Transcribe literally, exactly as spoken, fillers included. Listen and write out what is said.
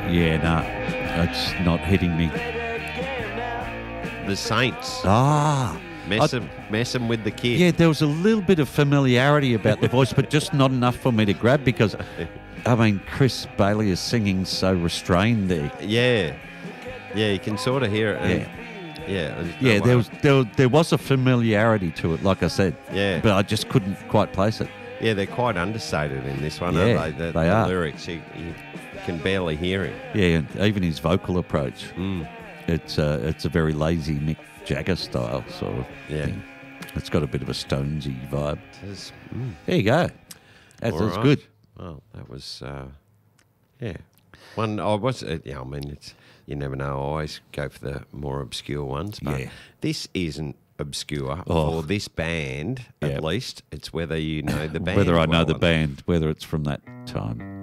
Yeah, no, it's not hitting me. The Saints. Ah. Mess I- him, mess him with the kid. Yeah, there was a little bit of familiarity about the voice, but just not enough for me to grab because, I mean, Chris Bailey is singing so restrained there. Yeah. Yeah, you can sort of hear it. and- Yeah. Yeah. there's no Yeah, way. there was there, there was a familiarity to it, like I said. Yeah. But I just couldn't quite place it. Yeah, they're quite understated in this one, Yeah, aren't they? The, they the are. lyrics, you, you can barely hear him. Yeah, and even his vocal approach. Mm. It's uh, it's a very lazy Mick Jagger style sort of Yeah. thing. It's got a bit of a Stonesy vibe. Says, mm, There you go. That's, all that's right. good. Well, that was, uh, yeah. One, I was, uh, yeah, I mean, it's, you never know. I always go for the more obscure ones, but Yeah. this isn't obscure Oh. for this band, Yeah. at least. It's whether you know the band. Whether I know well the or- band, whether it's from that time.